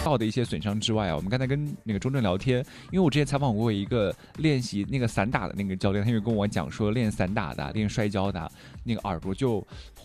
到的一些损伤之外啊，我们刚才跟那个钟正聊天，因为我之前采访过一个练习那个散打的那个教练，他就跟我讲说，练散打的、练摔跤的，那个耳朵就